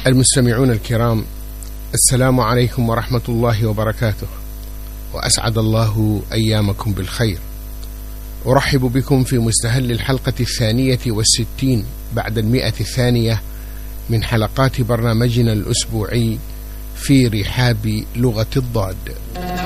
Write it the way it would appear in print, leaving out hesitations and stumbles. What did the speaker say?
المستمعون الكرام، السلام عليكم ورحمة الله وبركاته، وأسعد الله أيامكم بالخير. أرحب بكم في مستهل الحلقة 62 بعد 100 من حلقات برنامجنا الأسبوعي في رحاب لغة الضاد.